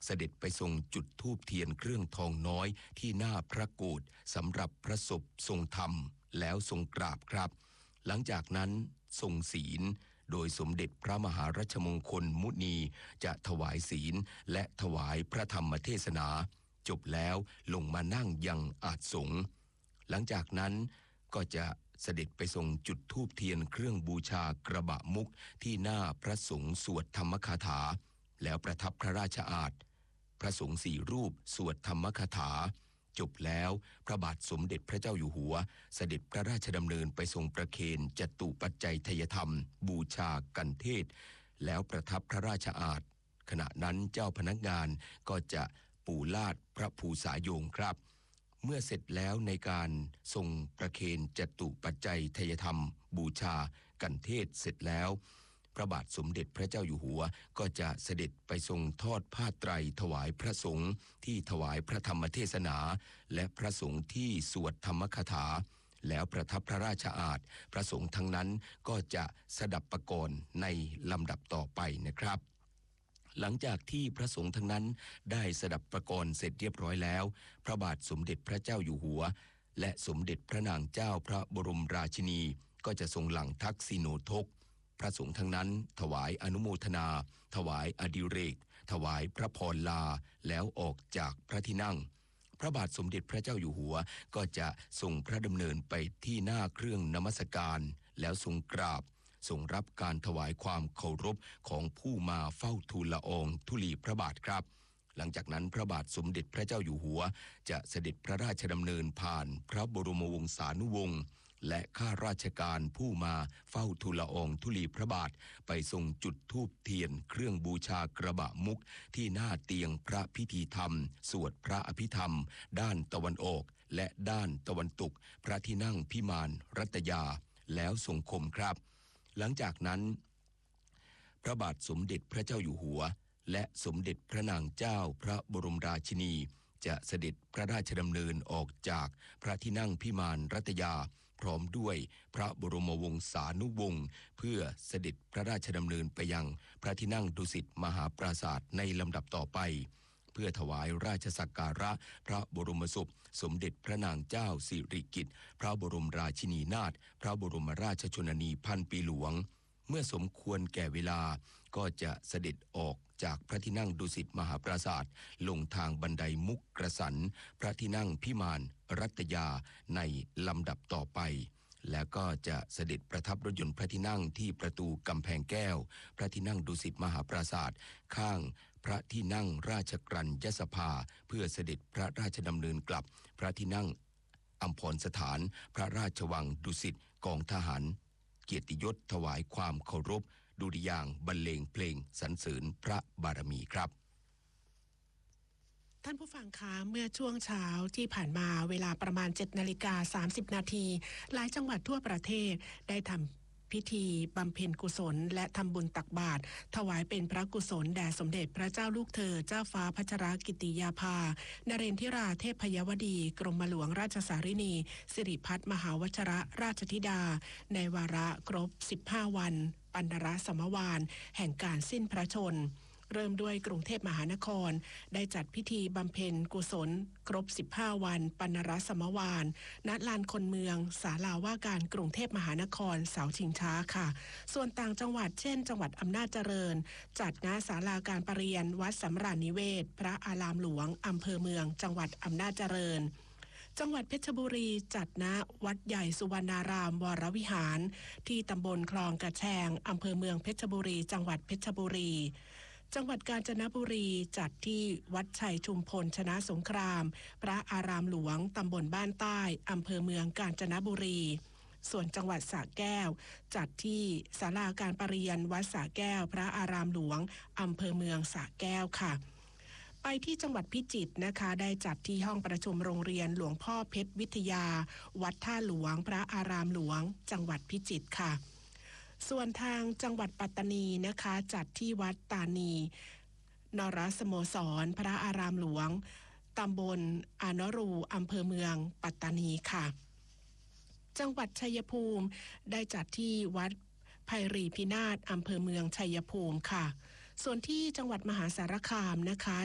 เสด็จไปทรงจุดธูปเทียนเครื่องทองน้อยที่หน้าพระโกฐสำหรับพระศพทรงธรรมแล้วทรงกราบครับหลังจากนั้นทรงศีลโดยสมเด็จพระมหารัชมงคลมุนีจะถวายศีลและถวายพระธรรมเทศนาจบแล้วลงมานั่งยังอาสงฆ์หลังจากนั้นก็จะเสด็จไปทรงจุดธูปเทียนเครื่องบูชากระบะมุกที่หน้าพระสงฆ์สวดธรรมคาถาแล้วประทับพระราชอาสน์พระสงฆ์4 รูปสวดธรรมคาถาจบแล้วพระบาทสมเด็จพระเจ้าอยู่หัวเสด็จพระราชดำเนินไปทรงประเคนจตุปัจจัยทยธรรมบูชากันเทศแล้วประทับพระราชอาสน์ขณะนั้นเจ้าพนักงานก็จะปูลาดพระภูษาโยงครับเมื่อเสร็จแล้วในการทรงประเคนจตุปัจจัยทยธรรมบูชากันเทศเสร็จแล้วพระบาทสมเด็จพระเจ้าอยู่หัวก็จะเสด็จไปทรงทอดผ้าไตรถวายพระสงฆ์ที่ถวายพระธรรมเทศนาและพระสงฆ์ที่สวดธรรมคาถาแล้วประทับพระราชอาสน์พระสงฆ์ทั้งนั้นก็จะสดับประกรณ์ในลำดับต่อไปนะครับหลังจากที่พระสงฆ์ทั้งนั้นได้สดับประกรณ์เสร็จเรียบร้อยแล้วพระบาทสมเด็จพระเจ้าอยู่หัวและสมเด็จพระนางเจ้าพระบรมราชินีก็จะทรงหลั่งทักษิโนทกพระสงฆ์ทั้งนั้นถวายอนุโมทนาถวายอดิเรกถวายพระพรลาแล้วออกจากพระที่นั่งพระบาทสมเด็จพระเจ้าอยู่หัวก็จะทรงพระดำเนินไปที่หน้าเครื่องนมัสการแล้วทรงกราบทรงรับการถวายความเคารพของผู้มาเฝ้าทูลละอองธุลีพระบาทครับหลังจากนั้นพระบาทสมเด็จพระเจ้าอยู่หัวจะเสด็จพระราชดำเนินผ่านพระบรมวงศานุวงศ์และข้าราชการผู้มาเฝ้าทูลละอองธุลีพระบาทไปทรงจุดธูปเทียนเครื่องบูชากระบะมุกที่หน้าเตียงพระพิธีธรรมสวดพระอภิธรรมด้านตะวันออกและด้านตะวันตกพระที่นั่งพิมานรัตยาแล้วทรงคมครับหลังจากนั้นพระบาทสมเด็จพระเจ้าอยู่หัวและสมเด็จพระนางเจ้าพระบรมราชินีจะเสด็จพระราชดำเนินออกจากพระที่นั่งพิมานรัตยาพร้อมด้วยพระบรมวงศานุวงศ์เพื่อเสด็จพระราชดำเนินไปยังพระที่นั่งดุสิตมหาปราสาทในลำดับต่อไปเพื่อถวายราชสักการะพระบรมศพสมเด็จพระนางเจ้าสิริกิติ์พระบรมราชินีนาถพระบรมราชชนนีพันปีหลวงเมื่อสมควรแก่เวลาก็จะเสด็จออกจากพระที่นั่งดุสิตมหาปราสาทลงทางบันไดมุกกระสันพระที่นั่งพิมานรัตยาในลำดับต่อไปแล้วก็จะเสด็จประทับรถยนต์พระที่นั่งที่ประตูกำแพงแก้วพระที่นั่งดุสิตมหาปราสาทข้างพระที่นั่งราชกรัญยสภาเพื่อเสด็จพระราชดำเนินกลับพระที่นั่งอัมพรสถานพระราชวังดุสิตกองทหารเกียรติยศถวายความเคารพดุริยางค์บรรเลงเพลงสรรเสริญพระบารมีครับท่านผู้ฟังคะเมื่อช่วงเช้าที่ผ่านมาเวลาประมาณ 7:30 นาทีหลายจังหวัดทั่วประเทศได้ทำพิธีบำเพ็ญกุศลและทำบุญตักบาตรถวายเป็นพระกุศลแด่สมเด็จพระเจ้าลูกเธอเจ้าฟ้าพัชรกิติยาภานเรนทิราเทพยวดีกรมหลวงราชสารินีสิริพัฒน์มหาวชรราชธิดาในวาระครบ15วันปัณณรสมวาลแห่งการสิ้นพระชนม์เริ่มด้วยกรุงเทพมหานครได้จัดพิธีบำเพ็ญกุศลครบ15วันปัณณรสมวาลณลานคนเมืองศาลาว่าการกรุงเทพมหานครเสาชิงช้าค่ะส่วนต่างจังหวัดเช่นจังหวัดอำนาจเจริญจัดณศาลาการประเรียนวัดสำราญนิเวศพระอารามหลวงอำเภอเมืองจังหวัดอำนาจเจริญจังหวัดเพชรบุรีจัดณวัดใหญ่สุวรรณารามวรวิหารที่ตำบลคลองกระแชงอำเภอเมืองเพชรบุรีจังหวัดเพชรบุรีจังหวัดกาญจนบุรีจัดที่วัดชัยชุมพลชนะสงครามพระอารามหลวงตำบลบ้านใต้อำเภอเมืองกาญจนบุรีส่วนจังหวัดสระแก้วจัดที่ศาลาการประเรียนวัดสระแก้วพระอารามหลวงอำเภอเมืองสระแก้วค่ะไปที่จังหวัดพิจิตรนะคะได้จัดที่ห้องประชุมโรงเรียนหลวงพ่อเพชรวิทยาวัดท่าหลวงพระอารามหลวงจังหวัดพิจิตรค่ะส่วนทางจังหวัดปัตตานีนะคะจัดที่วัดตานีนรสโมสรพระอารามหลวงตำบลอานรูอำเภอเมืองปัตตานีค่ะจังหวัดชัยภูมิได้จัดที่วัดไพรีพินาศอำเภอเมืองชัยภูมิค่ะส่วนที่จังหวัดมหาสารคามนะคะ